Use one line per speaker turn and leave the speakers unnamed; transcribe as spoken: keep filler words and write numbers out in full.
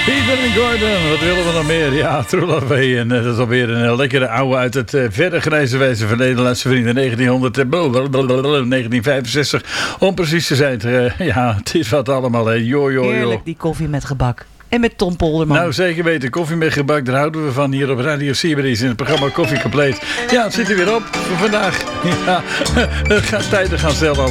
Peter en Gordon, wat willen we nog meer? Ja, Troelavee. En uh, dat is alweer een uh, lekkere oude uit het uh, verre grijze wijze verleden. Laatste vrienden, negentienhonderd, uh, negentien vijfenzestig. Om precies te zijn. Uh, ja, het is wat allemaal. Hè. Jo, jo, jo.
Heerlijk, die koffie met gebak. En met Tom Polderman.
Nou, zeker weten. Koffie met gebak, daar houden we van hier op Radio Siberisch in het programma Koffie Compleet. Ja, het zit er weer op voor vandaag. Ja, de tijden gaan snel.